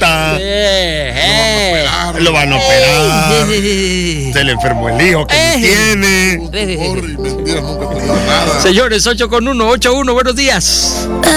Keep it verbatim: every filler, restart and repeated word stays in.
casa. Eh, eh. Lo van a operar. Se le enfermó el hijo que no tiene. Mentiras, nunca te digo nada. Señores, ocho con uno, ocho uno, buenos días.